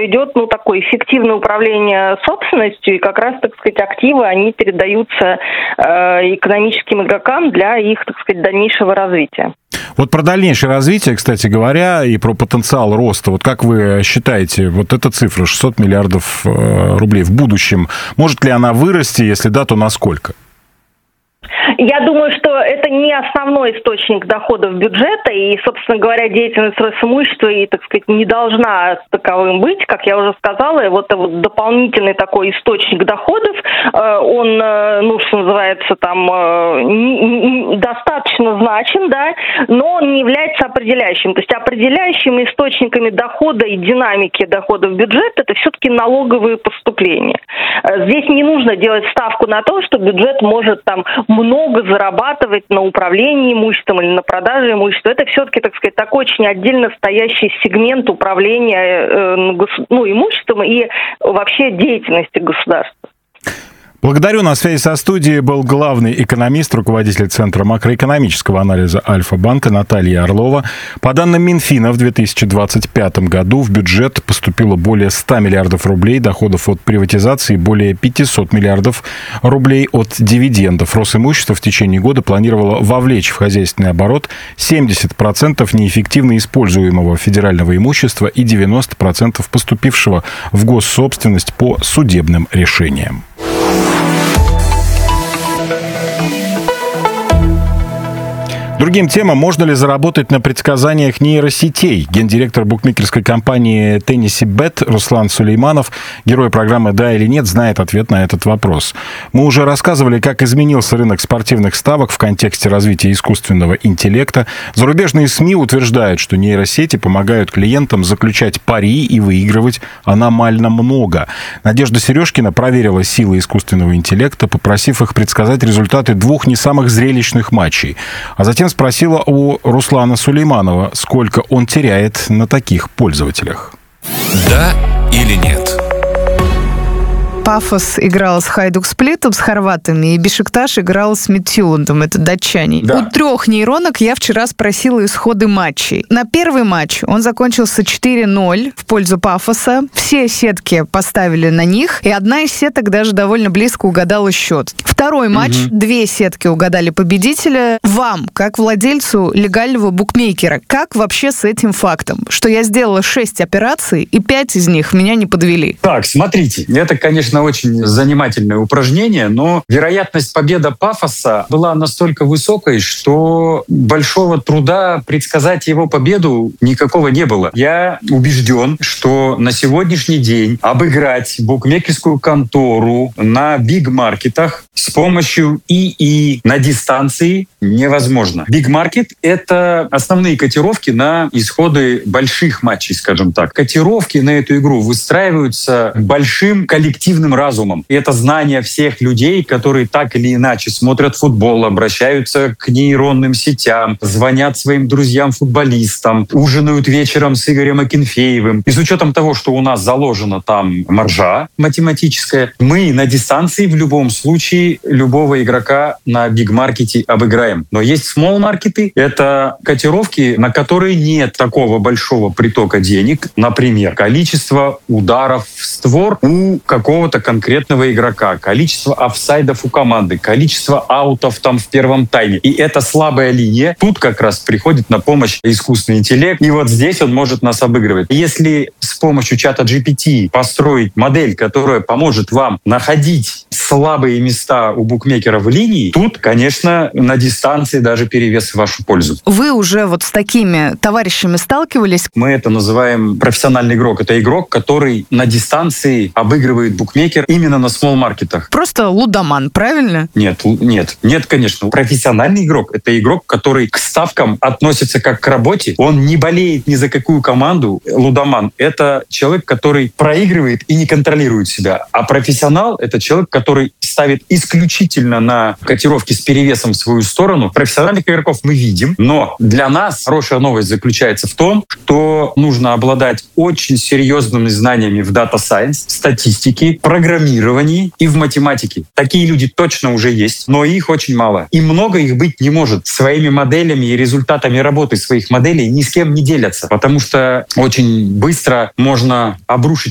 что идет, такое эффективное управление собственностью, и как раз, так сказать, активы, они передаются экономическим игрокам для их, так сказать, дальнейшего развития. Вот про дальнейшее развитие, кстати говоря, и про потенциал роста. Вот как вы считаете, вот эта цифра 600 миллиардов рублей в будущем, может ли она вырасти, если да, то насколько? Я думаю, что это не основной источник доходов бюджета, и, собственно говоря, деятельность Росимущества и, так сказать, не должна таковым быть. Как я уже сказала, вот дополнительный такой источник доходов, он, что называется, достаточно значим, да, но он не является определяющим. То есть определяющими источниками дохода и динамики доходов бюджета это все-таки налоговые поступления. Здесь не нужно делать ставку на то, что бюджет может много зарабатывать на управлении имуществом или на продаже имущества. Это все-таки, так сказать, такой очень отдельно стоящий сегмент управления имуществом и вообще деятельности государства. Благодарю. На связи со студией был главный экономист, руководитель Центра макроэкономического анализа Альфа-банка Наталья Орлова. По данным Минфина, в 2025 году в бюджет поступило более 100 миллиардов рублей доходов от приватизации, более 500 миллиардов рублей от дивидендов. Росимущество в течение года планировало вовлечь в хозяйственный оборот 70% неэффективно используемого федерального имущества и 90% поступившего в госсобственность по судебным решениям. Другим темам. Можно ли заработать на предсказаниях нейросетей? Гендиректор букмекерской компании TennesseeBet Руслан Сулейманов, герой программы «Да или нет», знает ответ на этот вопрос. Мы уже рассказывали, как изменился рынок спортивных ставок в контексте развития искусственного интеллекта. Зарубежные СМИ утверждают, что нейросети помогают клиентам заключать пари и выигрывать аномально много. Надежда Сережкина проверила силы искусственного интеллекта, попросив их предсказать результаты двух не самых зрелищных матчей. А затем спросила у Руслана Сулейманова, сколько он теряет на таких пользователях. Да или нет? Пафос играл с Хайдук Сплитом, с хорватами, и Бешикташ играл с Мидтьюландом, это датчане. Да. У 3 нейронок я вчера спросила исходы матчей. На первый матч он закончился 4-0 в пользу Пафоса. Все сетки поставили на них, и одна из сеток даже довольно близко угадала счет. Второй матч, 2 сетки угадали победителя. Вам, как владельцу легального букмекера, как вообще с этим фактом, что я сделала 6 операций, и 5 из них меня не подвели? Так, смотрите, это, конечно, очень занимательное упражнение, но вероятность победы Пафоса была настолько высокой, что большого труда предсказать его победу никакого не было. Я убежден, что на сегодняшний день обыграть букмекерскую контору на биг-маркетах с помощью ИИ на дистанции невозможно. Биг-маркет — это основные котировки на исходы больших матчей, скажем так. Котировки на эту игру выстраиваются большим коллективным разумом. И это знание всех людей, которые так или иначе смотрят футбол, обращаются к нейронным сетям, звонят своим друзьям-футболистам, ужинают вечером с Игорем Акинфеевым. И с учетом того, что у нас заложена там маржа математическая, мы на дистанции в любом случае любого игрока на биг-маркете обыграем. Но есть смолл-маркеты. Это котировки, на которые нет такого большого притока денег. Например, количество ударов в створ у какого-то конкретного игрока, количество офсайдов у команды, количество аутов там в первом тайме. И это слабая линия. Тут как раз приходит на помощь искусственный интеллект. И вот здесь он может нас обыгрывать. Если с помощью чата GPT построить модель, которая поможет вам находить слабые места у букмекера в линии, тут, конечно, на дистанции даже перевес в вашу пользу. Вы уже вот с такими товарищами сталкивались? Мы это называем профессиональный игрок. Это игрок, который на дистанции обыгрывает букмекер именно на смолл-маркетах. Просто лудоман, правильно? Нет, конечно. Профессиональный игрок — это игрок, который к ставкам относится как к работе. Он не болеет ни за какую команду. Лудоман — это человек, который проигрывает и не контролирует себя. А профессионал — это человек, который ставит исключительно на котировки с перевесом в свою сторону. Профессиональных игроков мы видим, но для нас хорошая новость заключается в том, что нужно обладать очень серьезными знаниями в Data Science, статистике, программировании и в математике. Такие люди точно уже есть, но их очень мало. И много их быть не может. Своими моделями и результатами работы своих моделей ни с кем не делятся, потому что очень быстро можно обрушить